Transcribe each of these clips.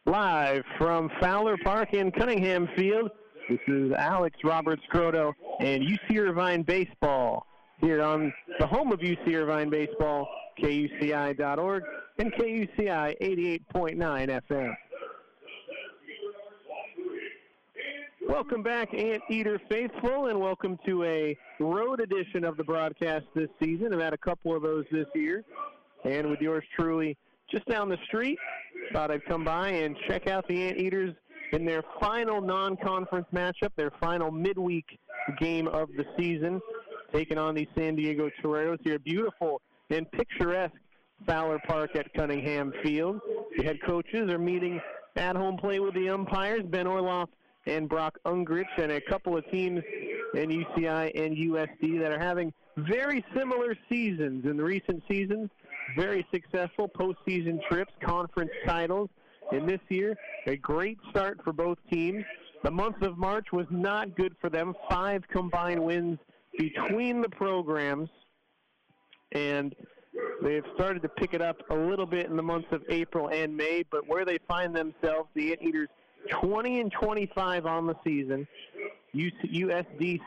Live from Fowler Park in Cunningham Field, this is Alex Roberts-Croto and UC Irvine Baseball here on the home of UC Irvine Baseball, KUCI.org and KUCI 88.9 FM. Welcome back, Anteater faithful, and welcome to a road edition of the broadcast this season. I've had a couple of those this year, and with yours truly just down the street, thought I'd come by and check out the Anteaters in their final non-conference matchup, their final midweek game of the season, taking on the San Diego Toreros here. Beautiful and picturesque Fowler Park at Cunningham Field. The head coaches are meeting at home plate with the umpires, Ben Orloff and Brock Ungrich, and a couple of teams in UCI and USD that are having very similar seasons in the recent seasons. Very successful postseason trips, conference titles. And this year, a great start for both teams. The month of March was not good for them. 5 combined wins between the programs. And they've started to pick it up a little bit in the months of April and May. But where they find themselves, the Anteaters 20-25 on the season. USD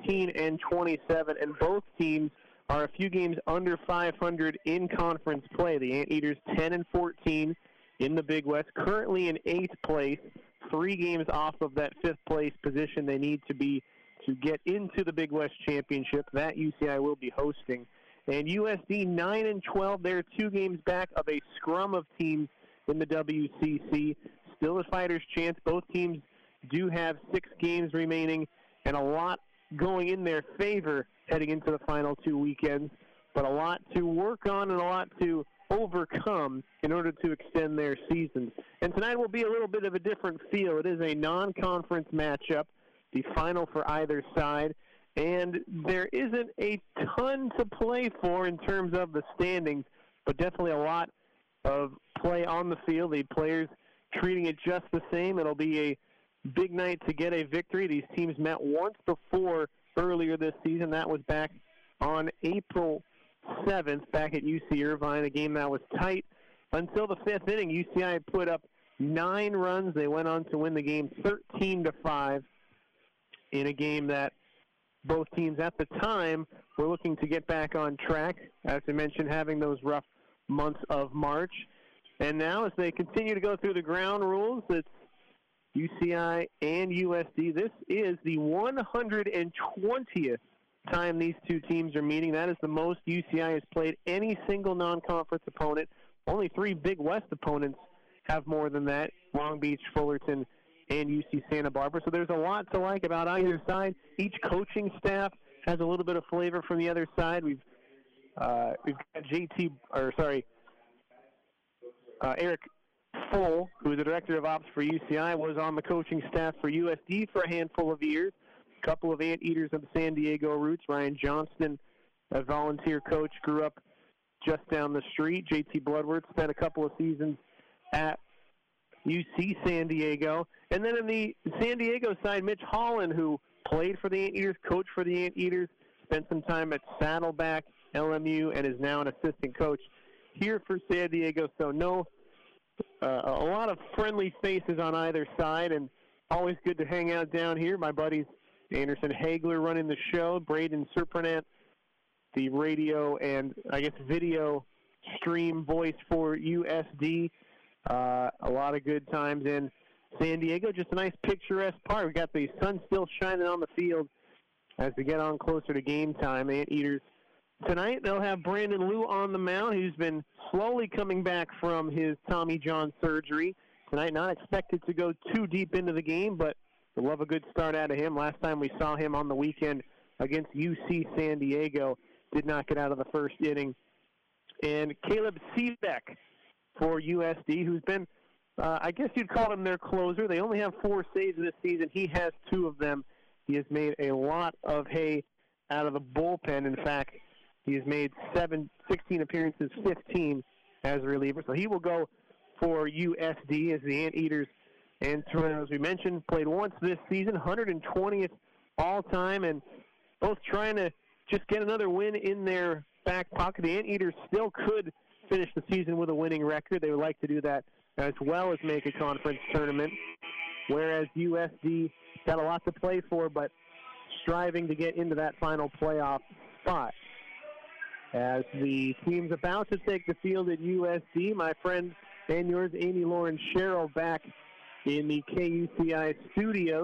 17-27. And both teams are a few games under 500 in conference play. The Anteaters 10-14 in the Big West, currently in 8th place, 3 games off of that 5th place position they need to be to get into the Big West Championship that UCI will be hosting. And USD 9-12, they're 2 games back of a scrum of teams in the WCC. Still a fighter's chance. Both teams do have 6 games remaining and a lot going in their favor heading into the final 2 weekends, but a lot to work on and a lot to overcome in order to extend their seasons. And tonight will be a little bit of a different feel. It is a non-conference matchup, the final for either side, and there isn't a ton to play for in terms of the standings, but definitely a lot of play on the field. The players treating it just the same. It'll be a big night to get a victory. These teams met once before earlier this season. That was back on April 7th, back at UC Irvine, a game that was tight until the 5th inning. UCI put up 9 runs. They went on to win the game 13-5 in a game that both teams at the time were looking to get back on track, as I mentioned, having those rough months of March. And now as they continue to go through the ground rules, it's UCI and USD. This is the 120th time these two teams are meeting. That is the most UCI has played any single non-conference opponent. Only 3 Big West opponents have more than that: Long Beach, Fullerton, and UC Santa Barbara. So there's a lot to like about either side. Each coaching staff has a little bit of flavor from the other side. We've got Eric Full, who is the director of ops for UCI, was on the coaching staff for USD for a handful of years. A couple of Anteaters of the San Diego roots. Ryan Johnston, a volunteer coach, grew up just down the street. JT Bloodworth spent a couple of seasons at UC San Diego. And then in the San Diego side, Mitch Holland, who played for the Anteaters, coached for the Anteaters, spent some time at Saddleback, LMU, and is now an assistant coach here for San Diego. So a lot of friendly faces on either side, and always good to hang out down here. My buddies Anderson Hagler running the show, Braden Serpernant, the radio and, I guess, video stream voice for USD. A lot of good times in San Diego. Just a nice picturesque park. We got the sun still shining on the field as we get on closer to game time. Anteaters tonight, they'll have Brandon Liu on the mound, who's been slowly coming back from his Tommy John surgery. Tonight, not expected to go too deep into the game, but we'll love a good start out of him. Last time we saw him on the weekend against UC San Diego, did not get out of the first inning. And Caleb Seebeck for USD, who's been, I guess you'd call him their closer. They only have 4 saves this season. He has 2 of them. He has made a lot of hay out of the bullpen. In fact, he has made 16 appearances, 15 as a reliever. So he will go for USD as the Anteaters and Toronto, as we mentioned, played once this season, 120th all-time, and both trying to just get another win in their back pocket. The Anteaters still could finish the season with a winning record. They would like to do that as well as make a conference tournament, whereas USD got a lot to play for, but striving to get into that final playoff spot. As the team's about to take the field at USD, my friend and yours, Amy Lauren Sherrill, back in the KUCI studios.